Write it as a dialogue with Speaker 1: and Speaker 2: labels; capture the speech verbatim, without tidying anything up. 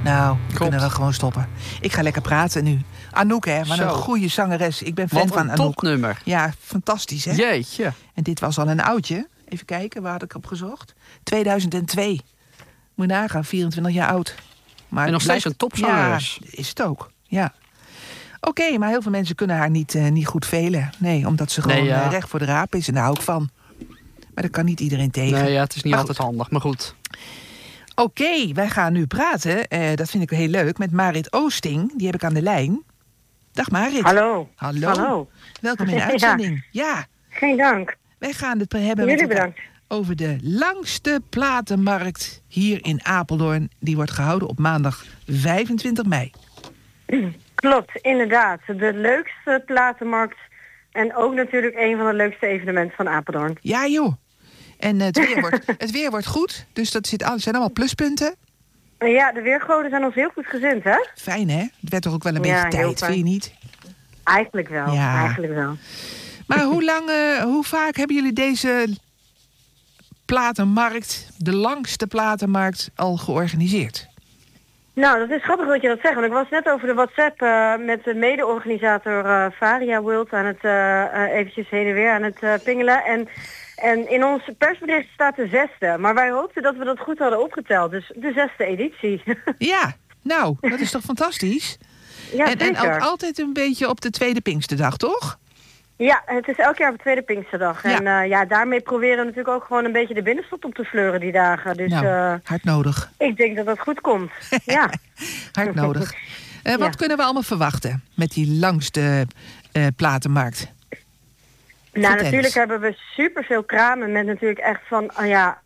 Speaker 1: Nou, we kunnen wel gewoon stoppen. Ik ga lekker praten nu. Anouk, hè, wat een goede zangeres. Ik ben fan
Speaker 2: wat
Speaker 1: van Anouk.
Speaker 2: Wat een topnummer.
Speaker 1: Ja, fantastisch, hè?
Speaker 2: Jeetje.
Speaker 1: En dit was al een oudje. Even kijken, waar had ik op gezocht? tweeduizend twee. Moet je nagaan, vierentwintig jaar oud. Maar
Speaker 2: en nog
Speaker 1: blijft...
Speaker 2: steeds een topzangeres.
Speaker 1: Ja, is het ook. Ja. Oké, okay, maar heel veel mensen kunnen haar niet, uh, niet goed velen. Nee, omdat ze gewoon nee, ja. uh, recht voor de raap is. En daar hou ik van. Maar daar kan niet iedereen tegen.
Speaker 2: Nee, ja, het is niet
Speaker 1: maar
Speaker 2: altijd goed. handig, maar goed.
Speaker 1: Oké, okay, wij gaan nu praten. Uh, dat vind ik heel leuk. Met Marit Oosting. Die heb ik aan de lijn. Dag Marit.
Speaker 3: Hallo.
Speaker 1: Hallo.
Speaker 3: Hallo.
Speaker 1: Welkom in de uitzending. Ja.
Speaker 3: ja. Geen dank.
Speaker 1: Wij gaan het hebben
Speaker 3: Jullie
Speaker 1: met
Speaker 3: bedankt.
Speaker 1: over de langste platenmarkt hier in Apeldoorn. Die wordt gehouden op maandag vijfentwintig mei.
Speaker 3: Klopt, inderdaad. De leukste platenmarkt. En ook natuurlijk een van de leukste evenementen van Apeldoorn.
Speaker 1: Ja joh. En het weer, wordt, het weer wordt goed. Dus dat zit, zijn allemaal pluspunten.
Speaker 3: Ja, de weergoden zijn ons heel goed gezind, hè?
Speaker 1: Fijn, hè? Het werd toch ook wel een
Speaker 3: ja,
Speaker 1: beetje tijd, vind je niet?
Speaker 3: Eigenlijk wel, ja. eigenlijk wel.
Speaker 1: Maar hoe lang, uh, hoe vaak hebben jullie deze platenmarkt, de langste platenmarkt, al georganiseerd?
Speaker 3: Nou, dat is grappig dat je dat zegt. Want ik was net over de WhatsApp uh, met de mede-organisator uh, Varia World aan het uh, uh, eventjes heen en weer aan het uh, pingelen. En, en in ons persbericht staat de zesde. Maar wij hoopten dat we dat goed hadden opgeteld. Dus de zesde editie.
Speaker 1: Ja, nou, dat is toch fantastisch?
Speaker 3: Ja,
Speaker 1: en, en ook altijd een beetje op de tweede Pinksterdag, toch?
Speaker 3: Ja, het is elk jaar op de tweede Pinksterdag. Ja. En uh, ja, daarmee proberen we natuurlijk ook gewoon een beetje de binnenstad op te fleuren die dagen. Dus,
Speaker 1: nou,
Speaker 3: uh,
Speaker 1: hard nodig.
Speaker 3: Ik denk dat dat goed komt. Ja.
Speaker 1: Hard nodig. Uh, wat ja. kunnen we allemaal verwachten met die langste uh, platenmarkt?
Speaker 3: Nou, Vertel natuurlijk eens. Hebben we superveel kramen met natuurlijk echt van, uh, ja,